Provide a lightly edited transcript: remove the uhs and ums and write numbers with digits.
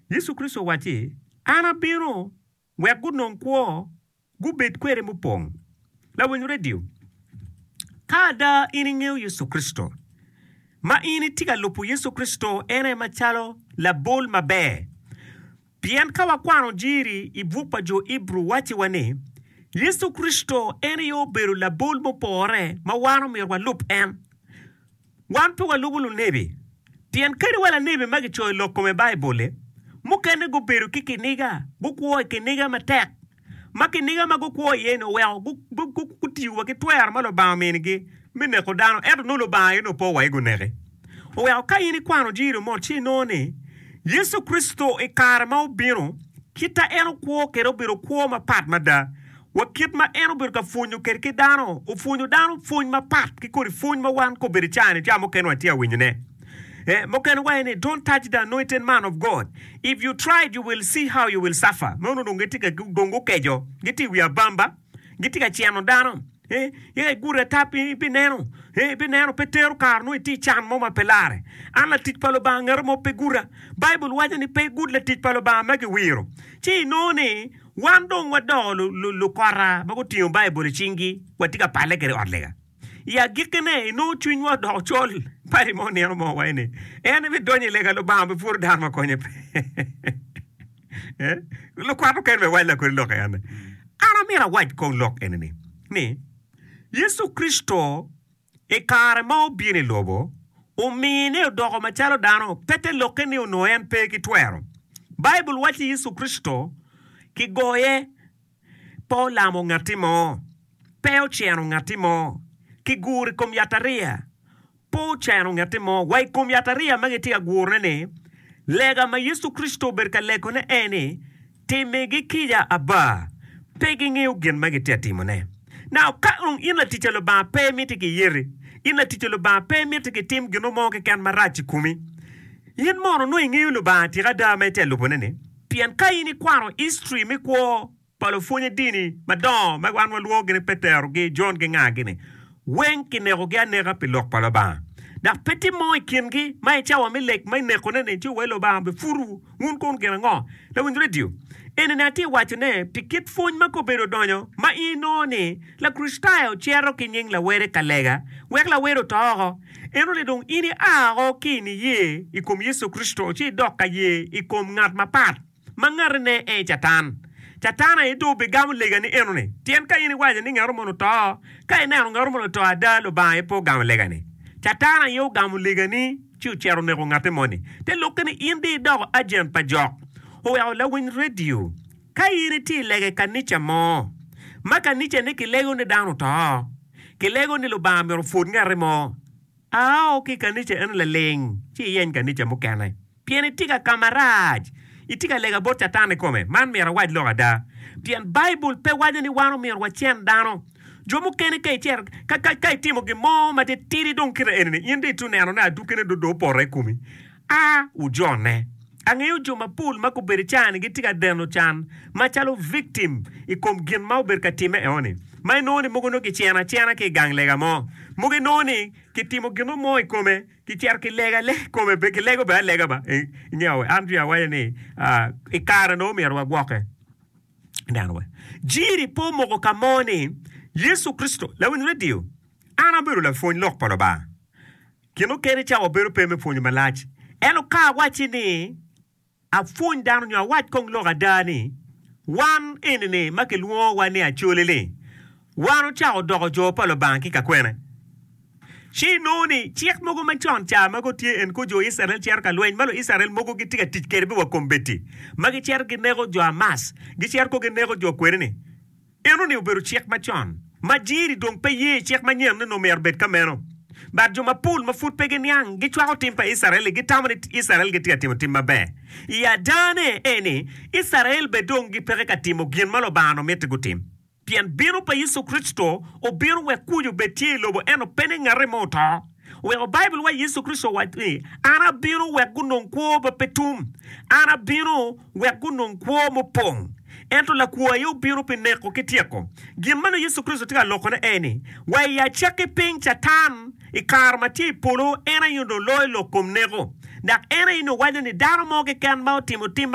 Yesu Kristo wachi ana biro we gunon kwo gubet kwere mupong la wen radio kada iningeu Yesu Kristo ma ini tiga lupu Yesu Kristo ene machalo la bol mabe pien kawa kwano jiri ivupa jo Ibru wachi wane Yesu Kristo ene yo beru la bol mopore ma wano mirwa lup en wan puga lubulu nebe tien kari wala nebe magi choy loko me Bible mukene go beru kiki niga bukuo kiniga matek makiniga magukuo yeno well gutiwa ke twer malo ba menigi mine ko dano no lo ba yeno po wa igunere well kayini kwano jiro mo chi none Yesu Kristo e karma obiro kita eno kuo kero biro kuo ma pat mada wakit ma eno biro ka funyo kerke dano o funyo dano funyo ma pat ki kori funyo ma wan ko biri chane jamo ken watia winyune moken wayne don't touch the anointed man of God. If you try you will see how you will suffer. Mono ngetika gongo kejo giti wi abamba giti ka chiano dano ye gura tapi pinero pinero petero karno iti chan mo ma pelare ana tit palo bangar mo pegura Bible waje ni pe good la tit palo ba magi wiro chi noni wandong wadolo lu kwara bago tiyo Bible chingi watika pale kere orlega ya gikene no chunwa do chol pari mo ne mo wayne ene vi donye lega lo bambe fur dar ma konye lo kwaro kerbe wala ko lo kayane ana mira waj ko lok eneni ni Yesu Kristo e kare mo bini lobo o mine do ma chalo dano pete lokeni no en pe ki twero Bible wati Yesu Kristo ki goye po lamo ngatimo peo cheno ngatimo ki guri kom yataria po cheno ngatimo wai kom yataria mageti agurne ne lega ma Yesu Kristo berka leko ne ene temegi kija aba pegi ngeu gen mageti atimone now ka ina tichelo ba pe mitiki yere ina tichelo ba pe mitiki tim gino mo ke kan marachi kumi yin mono no ngeu lo ba tira da mete lo bonene pian kaini kwaro history mi ko palofonya dini madon magwan walwo gene Peter ge John ge ngagene wen kinero ge nera pilok palaba da petit mo kingi mai chawa mi lek mai ne konene ti welo ba be furu ngun kon ge ngo la win radio ene nati watune pikit fun mako bero donyo ma inone la cristao chero kinyeng la were kalega wek la wero toho eno le dong ini aro kini ye ikom Yesu Kristo chi doka ye ikom ngat mapat mangarne e chatana edo be gam lega ni eno ne tien ka ini waje ni ngaro mono to ka ina ngaro mono to ada lo ba e po gam lega ni chatana yo gam lega ni chi chero ne ko ngate moni te lokani indi do ajen pa jok o ya la win radio kairi ti lege kanicha mo maka niche ne ki lego ne dano to ki lego ne lo ba me ro fun ngare mo o ki kanicha en la leng chi yen kanicha mo kana piene tika kamaraj itika lega bota tane come man mera wad lo ada pien Bible pe wad ni wano mer wa chen dano jomo kene kay cher ka timo ge mo ma te tiri don kire ene inde tu ne na du kene do pore kumi u jone angeyo joma pul mako berichan gitika deno chan machalo victim ikom gen mau berkatime eone mai noni mogono ki chena ke gang lega mo moge noni ki timo geno mo ikome ki cher ki lega le come be ki lego ba lega ba nyawe Andrea wayne ikara no merwa gwoke danwe jiri po mogo kamoni Yesu Kristo la win radio ana beru la fon lok palo ba kino kere chawo beru pe me fon malachi elo ka wachi ni a fun down your white kong loga dani one in ne makelwo wane a cholele wano chao dogo jo palo banki ka kwene shi noni chiek mogo machon cha mago tie en ko jo Israel cher ka lwen malo Israel mogo gitika tikkerbe wa kombeti magi cher gi nego jo amas gi cher ko gi nego jo kwene eno ni oberu chiek machon majiri dong pe ye chiek manyen no merbet kameno But Juma Pool, my food pagan young, get you out in Israel, get down with Israel, get your Timma Bear. Ya dane, any Israel bedong gipereka timo, Gimalobano, Metagutim. Pian Biro pa Yesu Kristo, o Biro we kuyu beti lobo, eno penning a remote. Well, Bible wa Yesu Kristo wat ana Biro we gunon quo petum, ana Biro we gunon quo mo pong. Ento la kuwa yo biro pineko kitieko. Gimano Yesu Kristo tika loko na eni. Wa ya chake ping chatan ikarma ti polo ena yundo loy lokom nego. Dak ena ino wajani daro moge kan mao timo timba